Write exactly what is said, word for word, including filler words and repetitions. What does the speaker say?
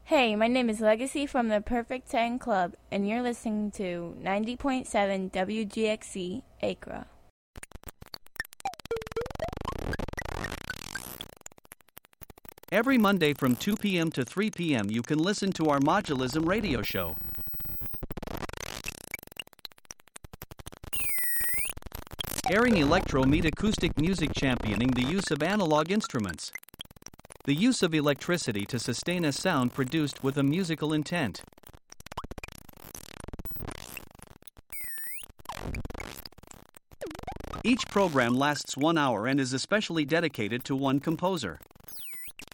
Hey, my name is Legacy from the Perfect ten Club, and you're listening to ninety point seven W G X C Acra. Every Monday from two p.m. to three p.m. you can listen to our Modulism radio show. Airing electro meet acoustic music, championing the use of analog instruments. The use of electricity to sustain a sound produced with a musical intent. Each program lasts one hour and is especially dedicated to one composer.